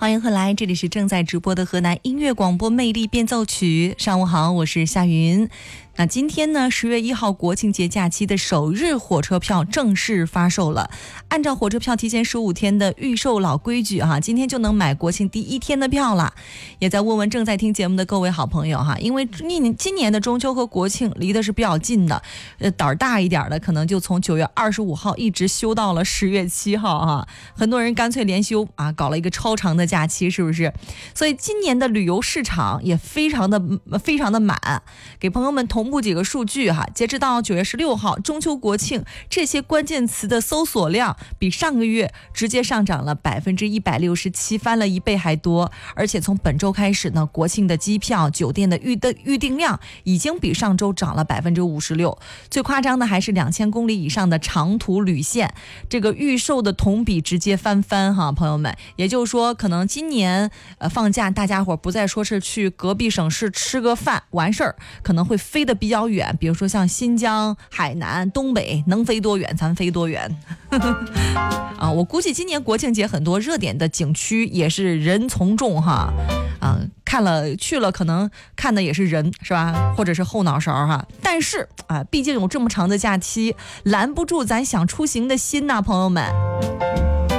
欢迎回来，这里是正在直播的河南音乐广播魅力变奏曲。上午好，我是夏云。那今天呢，10月1号国庆节假期的首日火车票正式发售了。按照火车票提前15天的预售老规矩哈，今天就能买国庆第1天的票了。也在问问正在听节目的各位好朋友哈，因为今年的中秋和国庆离的是比较近的，胆儿大一点的可能就从9月25号一直休到了10月7号哈，很多人干脆连休啊，搞了一个超长的假期，是不是？所以今年的旅游市场也非常的满。给朋友们同步几个数据哈，截止到9月16号，中秋国庆这些关键词的搜索量比上个月直接上涨了167%，翻了1倍还多。而且从本周开始呢，国庆的机票、酒店的预订量已经比上周涨了56%。最夸张的还是2000公里以上的长途旅线，这个预售的同比直接翻哈，朋友们。也就是说，可能今年放假，大家伙不再说是去隔壁省市吃个饭完事儿，可能会飞得比较远，比如说像新疆、海南、东北，能飞多远咱飞多远。啊，我估计今年国庆节很多热点的景区也是人从众哈。去了可能看的也是人，是吧？或者是后脑勺哈。但是毕竟有这么长的假期，拦不住咱想出行的心呐，朋友们。